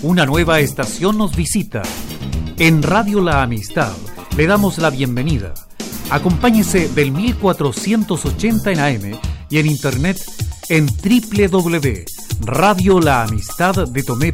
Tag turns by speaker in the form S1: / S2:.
S1: Una nueva estación nos visita. En Radio La Amistad le damos la bienvenida. Acompáñese del 1480 en AM y en internet en www.radiolaamistaddetomé.cl.